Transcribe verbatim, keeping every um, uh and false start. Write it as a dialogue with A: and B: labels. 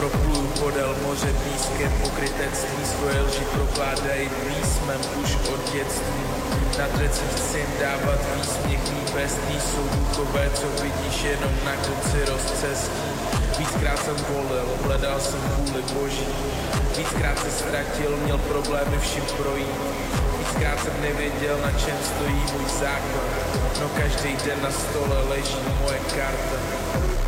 A: Propluju podél moře blízké pokrytectví, svoje lži prokládají písmem už od dětství. Na trecích chci jim dávat výsměch, mý pestí jsou duchové, co vidíš jenom na konci rozcestí. Víckrát jsem volil, hledal jsem vůli boží, víckrát se ztratil, měl problémy všim projít. Víckrát jsem nevěděl, na čem stojí můj základ, no každý den na stole leží moje karta.